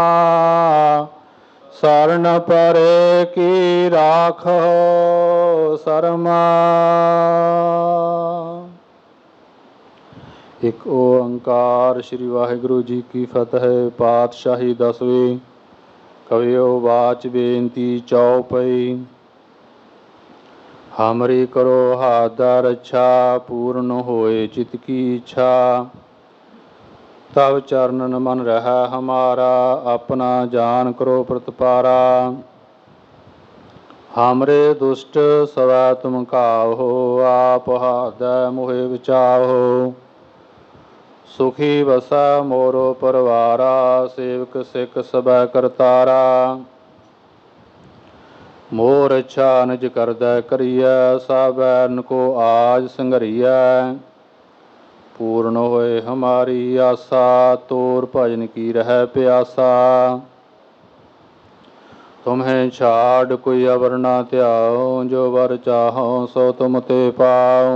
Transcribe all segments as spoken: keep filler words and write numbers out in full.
शरण परे की राखो शर्मा। एक ओंकार। श्री वाहिगुरु जी की फतह। पातशाही दसवीं। कवियो वाच बेनती चौपई। हमरी करो हाथ रक्षा, पूर्ण होए चित की इच्छा। तब चरणन मन रहा हमारा, अपना जान करो प्रतिपारा। हमरे दुष्ट सवै तुम काहो, आप हादै मोहे बचाओ। सुखी बसै मोरो परवारा, सेवक सिख सबै करतारा। मोर इच्छा निज करदै करियै, सब बैरन को आज संघरियै। पूर्ण होए हमारी आशा, तोर भजन की रह प्यासा। तुम्हें छाड़ कोई अवर ना त्याओ, जो वर चाहो सो तुम ते पाओ।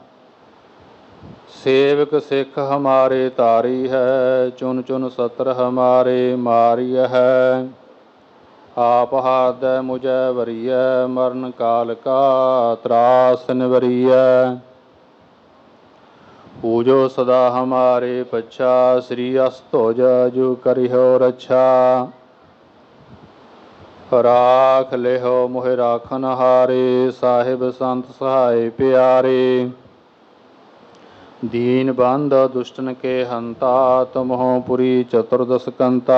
सेवक सिख हमारे तारी है, चुन चुन सत्र हमारे मारी है। आप हाथ मुझे वरिय, मरण काल का त्रास निवरिय। पूजो सदा हमारे पच्छा, श्री अस्तोज जो करिहो रक्षा। राख लेहो मोहि राखन हारे, साहिब संत सहाय प्यारे। दीन बंध दुष्टन के हंता, तुमहो पुरी चतुर्दश कंता।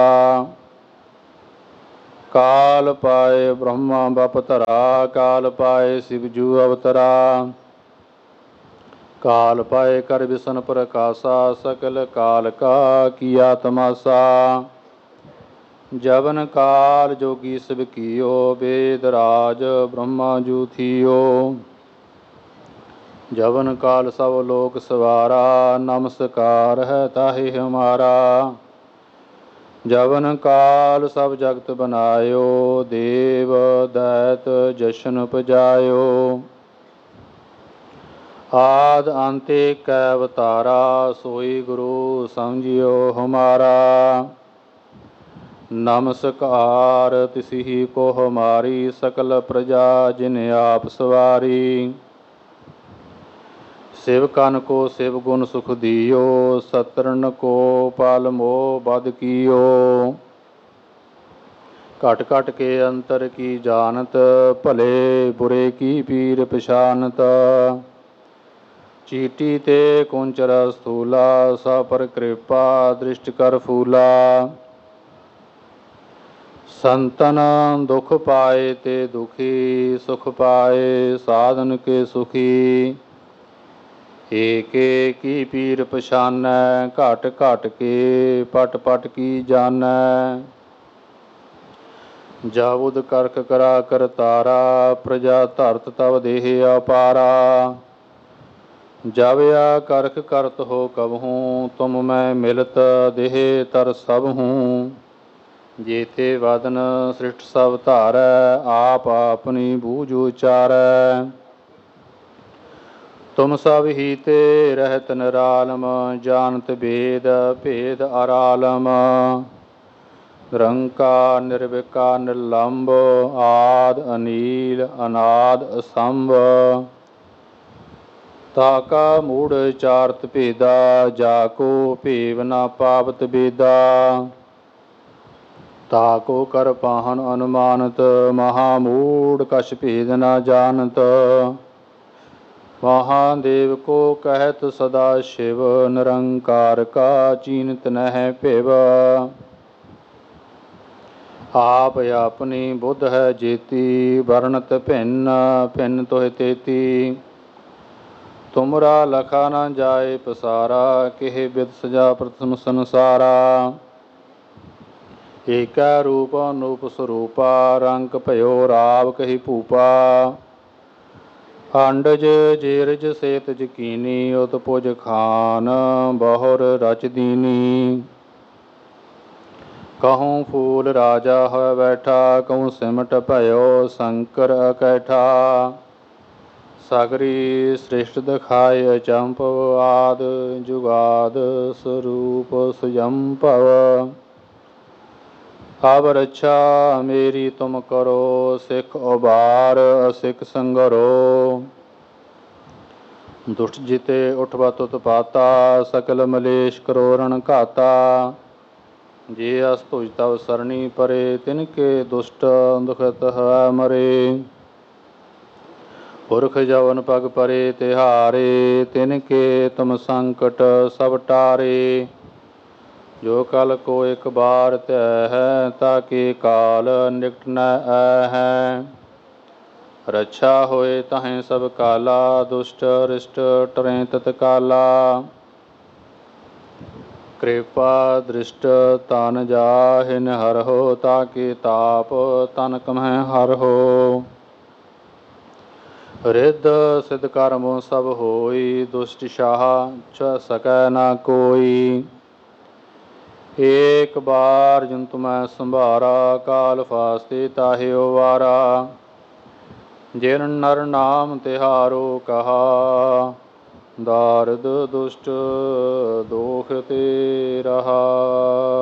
काल पाए ब्रह्मा बपतरा, काल पाए शिवजू अवतरा। काल पाए कर विसन प्रकाशा, सकल काल का किया तमाशा। जवन काल जोगी सब कियो, वेद राज ब्रह्मा जू थियो। जवन काल सब लोक सवारा, नमस्कार है ताहि हमारा। जवन काल सब जगत बनायो, देव दैत जशन उपजायो। आद अंते कै अवतारा, सोई गुरु समझियो हमारा। नमस्कार तिसि को हमारी, सकल प्रजा जिन आप सवारी। शिव कन को शिव गुण सुख दियो, सतरन को पाल मोह बद कियो। घट घट के अंतर की जानत, भले बुरे की पीर पछानत। चीटी ते कुंचर स्थूला, सा पर कृपा दृष्ट कर फूला। संतन दुख पाए ते दुखी, सुख पाए साधन के सुखी। एक की पीर पछानै, घट घट के पट पट की जानै। जाबुद करख करा करतारा, प्रजा धरत तब देह अपारा। जब या करख करत हो कबहूँ, तुम मैं मिलत देह तर सब हूँ। जेते वदन सृष्ट सब धारै, आप अपनी बूझ उचारै। तुम सब ही ते रहत निरालम, जानत वेद भेद अरालम। निरंकार निर्विकार निर्लंब, आद अनील अनाद असंभ। ताका मूढ़ चारत भेदा, जाको भेव न पावत बेदा। ताको कर पाहन अनुमानत, महामूढ़ कछ भेद न जानत। महादेव को कहत सदा शिव, निरंकार का चीनत नह पिव। आप अपनी बुद्ध है जेती, वर्णत भिन्न भिन्न तोह तेती। तुमरा लखा न जाए पसारा, केह बिद सजा प्रथम संसारा। एकै रूप अनूप स्वरूपा, रंग भयो राव कही भूपा। अंडज जेरज सेत जकीनी, उत्पुज खान बहुर रच दीनी। कहूँ फूल राजा है बैठा, कहूँ सिमट भयो शंकर अकैठा। सगरी सृष्ट दिखाय अचंपव, आद जुगाद स्वरूप सुजंपव। ਅਬ ਰੱਛਾ ਮੇਰੀ ਤੁਮ ਕਰੋ, ਸਿੱਖ ਉਬਾਰ ਸਿੱਖ ਸੰਗਰੋ। ਦੁਸ਼ਟ ਜਿਤੇ ਉਠਵਤ ਉਤਪਾਤਾ, ਸਕਲ ਮਲੇਸ਼ ਕਰੋ ਰਣ ਘਾਤਾ। ਜੇ ਅਸ ਤੁਜ ਤਵ ਸਰਣੀ ਪਰੇ, ਤਿਨ ਕੇ ਦੁਸ਼ਟ ਦੁਖਤ ਹੈ ਮਰੇ। ਪੁਰਖ ਜਵਨ ਪਗ ਪਰੇ ਤਿਹਾਰੇ, ਤਿਨ ਕੇ ਤੁਮ ਸੰਕਟ ਸਭ ਟਾਰੇ। ਜੋ ਕਲ ਕੋ ਇਕ ਬਾਰ ਧਿਆ ਹੈ, ਤਾਕੇ ਕਾਲ ਨਿਕਟ ਨ ਆਇ ਹੈ। ਰੱਛਾ ਹੋਏ ਤਹੀਂ ਸਭ ਕਾਲਾ, ਦੁਸ਼ਟ ਰਿਸ਼ਟ ਟਰੈ ਤਤ ਕਾਲਾ। ਕਿਰਪਾ ਦ੍ਰਿਸ਼ਟ ਤਨ ਜਾਹਿ ਨਿਹਰਹੁ, ਤਾਕੇ ਤਾਪ ਤਨ ਕਮਹਿ ਹਰਹੁ। ਰਿੱਧ ਸਿਧ ਕਰਮ ਸਭ ਹੋਈ, ਦੁਸ਼ਟ ਛਾਹ ਛ ਸਕੈ ਨਾ ਕੋਈ। ਏਕ ਬਾਰ ਜਿਨ ਤੁਮੈ ਸੰਭਾਰਾ, ਕਾਲ ਫਾਸਤੇ ਤਾਹਿ ਵਾਰਾ। ਜਿਨ ਨਰ ਨਾਮ ਤਿਹਾਰੋ ਕਹਾ, ਦਾਰਦ ਦੁਸ਼ਟ ਦੋਖ ਤੇ ਰਹਾ।